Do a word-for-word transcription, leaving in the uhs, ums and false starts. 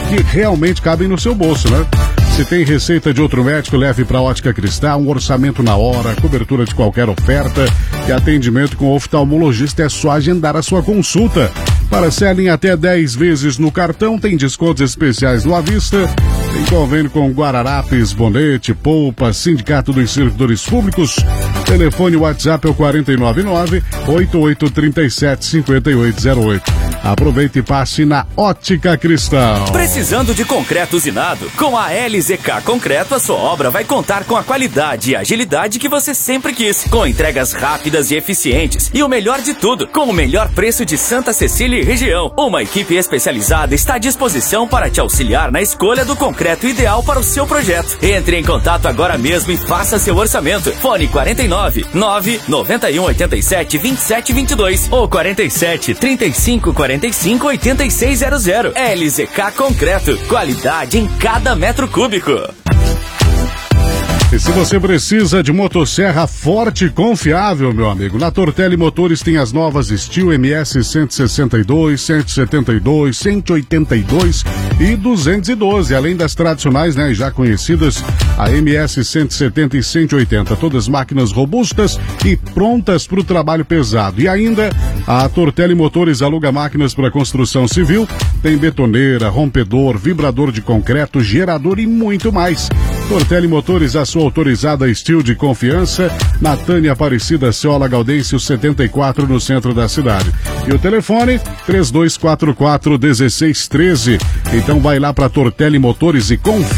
que realmente cabem no seu bolso, né? Se tem receita de outro médico, leve para Ótica Cristal, um orçamento na hora, cobertura de qualquer oferta e atendimento com oftalmologista. É só agendar a sua consulta. Parcela em até dez vezes no cartão, tem descontos especiais no à vista, tem convênio com Guararapes, Bonete, Poupa, Sindicato dos Servidores Públicos. Telefone WhatsApp é o quatro nove nove, oito oito três sete, cinco oito zero oito. Aproveite e passe na Ótica Cristal. Precisando de concreto usinado? Com a L Z K Concreto, a sua obra vai contar com a qualidade e agilidade que você sempre quis, com entregas rápidas e eficientes. E o melhor de tudo, com o melhor preço de Santa Cecília e região. Uma equipe especializada está à disposição para te auxiliar na escolha do concreto ideal para o seu projeto. Entre em contato agora mesmo e faça seu orçamento. Fone quarenta e nove, nove nove um oito sete, vinte e sete vinte e dois ou quarenta e sete, trinta e cinco, quarenta e cinco, oitenta e seis zero zero. L Z K Concreto. Qualidade em cada metro cúbico. E se você precisa de motosserra forte e confiável, meu amigo, na Tortelli Motores tem as novas Steel M S cento e sessenta e dois, cento e setenta e dois, cento e oitenta e dois e duzentos e doze, além das tradicionais, né, já conhecidas, a M S cento e setenta e cento e oitenta, todas máquinas robustas e prontas para o trabalho pesado. E ainda, a Tortelli Motores aluga máquinas para construção civil, tem betoneira, rompedor, vibrador de concreto, gerador e muito mais. Tortelli Motores, a sua autorizada Steel de confiança, na Tânia Aparecida Ceola Gaudêncio setenta e quatro, no centro da cidade. E o telefone, três dois quatro quatro, um seis um três. Então vai lá para Tortelli Motores e confia.